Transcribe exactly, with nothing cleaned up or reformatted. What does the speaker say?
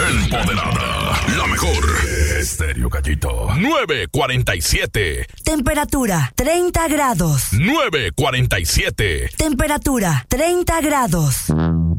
Empoderada. La mejor. Estéreo Gallito. nueve cuarenta y siete. Temperatura treinta grados. nueve cuarenta y siete. Temperatura treinta grados.